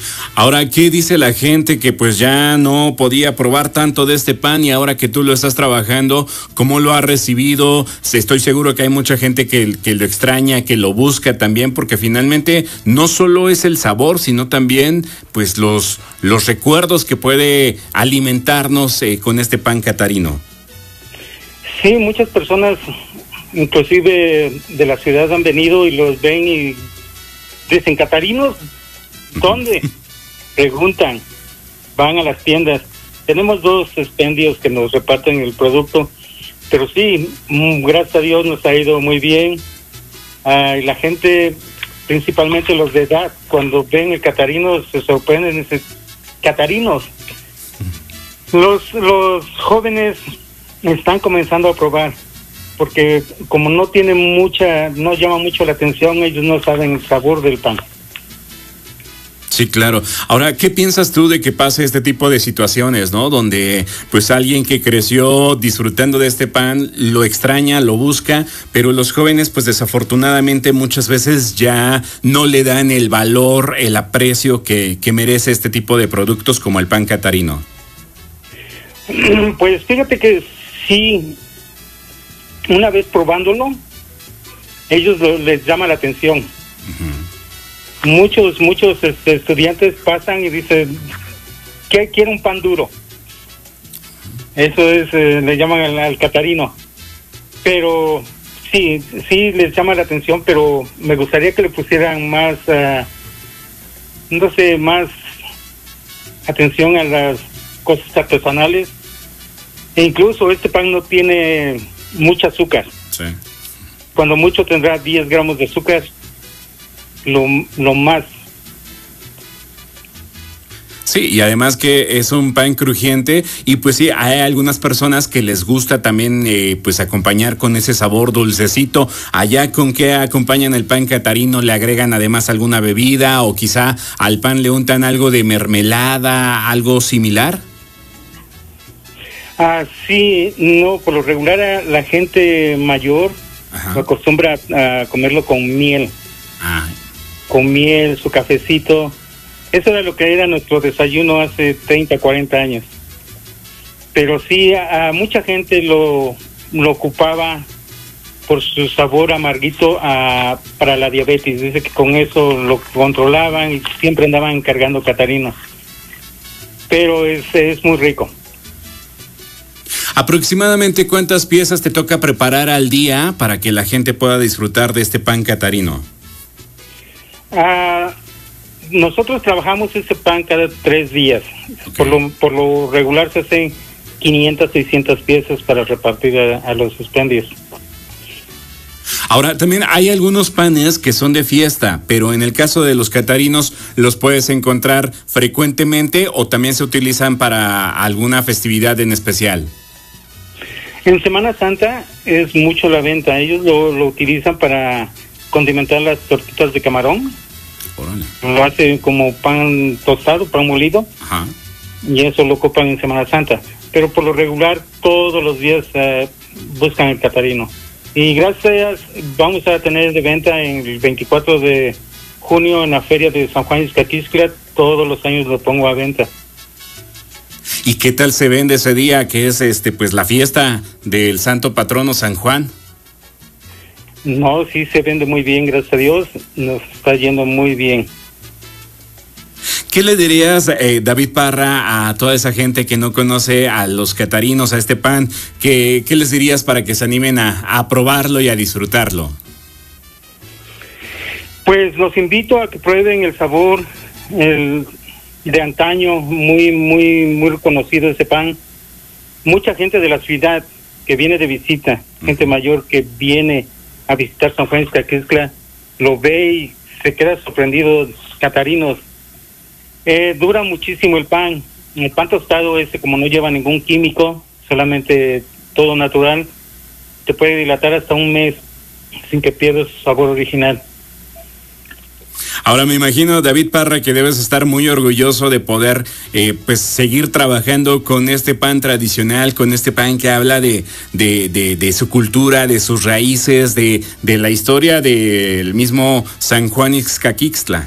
Ahora, ¿qué dice la gente que pues ya no podía probar tanto de este pan y ahora que tú lo estás trabajando, cómo lo ha recibido? Estoy seguro que hay mucha gente que lo extraña, que lo busca también, porque finalmente no solo es el sabor, sino también pues los recuerdos que puede alimentarnos con este pan catarino. Sí, muchas personas, inclusive de la ciudad, han venido y los ven y dicen, ¿catarinos? ¿Dónde? Preguntan, van a las tiendas. Tenemos 2 expendios que nos reparten el producto, pero sí, gracias a Dios nos ha ido muy bien. Y la gente, principalmente los de edad, cuando ven el catarino se sorprenden, dicen, ¿catarinos? Los jóvenes están comenzando a probar, porque como no llama mucho la atención, ellos no saben el sabor del pan. Sí, claro. Ahora, ¿qué piensas tú de que pase este tipo de situaciones, ¿no? Donde pues alguien que creció disfrutando de este pan lo extraña, lo busca, pero los jóvenes pues desafortunadamente muchas veces ya no le dan el valor, el aprecio que merece este tipo de productos como el pan catarino. Pues fíjate que sí, una vez probándolo, ellos les llama la atención. Uh-huh. Muchos estudiantes pasan y dicen, ¿qué quiere un pan duro? Eso es, le llaman al catarino. Pero sí les llama la atención, pero me gustaría que le pusieran más, más atención a las cosas artesanales. E incluso este pan no tiene mucho azúcar. Sí. Cuando mucho tendrá 10 gramos de azúcar. Lo más. Sí, y además que es un pan crujiente y pues sí, hay algunas personas que les gusta también pues acompañar con ese sabor dulcecito. Allá, ¿con qué acompañan el pan catarino? ¿Le agregan además alguna bebida o quizá al pan le untan algo de mermelada, algo similar? Sí, no, por lo regular la gente mayor acostumbra a comerlo con miel. Con miel, su cafecito. Eso era lo que era nuestro desayuno hace 30, 40 años. Pero sí, a mucha gente lo ocupaba por su sabor amarguito para la diabetes. Dice que con eso lo controlaban y siempre andaban cargando catarinos. Pero es muy rico. ¿Aproximadamente cuántas piezas te toca preparar al día para que la gente pueda disfrutar de este pan catarino? Nosotros trabajamos ese pan cada 3 días. Okay. Por lo regular se hacen 500, 600 piezas para repartir a los expendios. Ahora, también hay algunos panes que son de fiesta, pero en el caso de los catarinos, ¿los puedes encontrar frecuentemente o también se utilizan para alguna festividad en especial? En Semana Santa es mucho la venta. Ellos lo utilizan para condimentar las tortitas de camarón. Órale. Lo hacen como pan tostado, pan molido. Ajá. Y eso lo ocupan en Semana Santa. Pero por lo regular todos los días buscan el catarino. Y gracias, vamos a tener de venta en el 24 de junio en la feria de San Juan Ixtaquixtla. Todos los años lo pongo a venta. ¿Y qué tal se vende ese día que es pues la fiesta del santo patrono San Juan? No, sí se vende muy bien, gracias a Dios, nos está yendo muy bien. ¿Qué le dirías, David Parra, a toda esa gente que no conoce a los catarinos, a este pan? ¿Qué les dirías para que se animen a probarlo y a disfrutarlo? Pues los invito a que prueben el sabor de antaño, muy reconocido ese pan. Mucha gente de la ciudad que viene de visita, gente mayor que viene a visitar San Juan Ixtaquixtla, lo ve y se queda sorprendido. Catarinos, dura muchísimo el pan tostado ese, como no lleva ningún químico, solamente todo natural, te puede dilatar hasta un mes sin que pierdas su sabor original. Ahora me imagino, David Parra, que debes estar muy orgulloso de poder pues seguir trabajando con este pan tradicional, con este pan que habla de su cultura, de sus raíces, de la historia del mismo San Juan Ixtaquixtla.